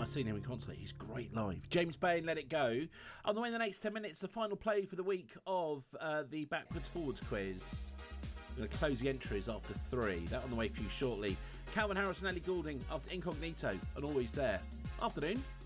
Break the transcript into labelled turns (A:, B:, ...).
A: I've seen him in concert. He's great live. James Bay, Let It Go. On the way in the next 10 minutes, the final play for the week of the Backwards Forwards quiz. I'm going to close the entries after 3. That on the way for you shortly. Calvin Harris and Ellie Goulding after Incognito and Always There. Afternoon.